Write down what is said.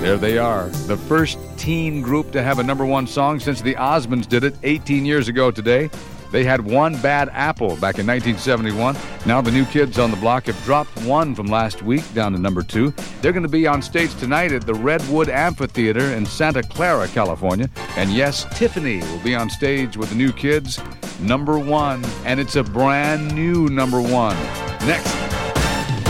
There they are, the first teen group to have a number one song since the Osmonds did it 18 years ago today. They had One Bad Apple back in 1971. Now the New Kids on the Block have dropped one from last week down to number 2. They're going to be on stage tonight at the Redwood Amphitheater in Santa Clara, California. And yes, Tiffany will be on stage with the New Kids, number 1. And it's a brand new number 1. Next.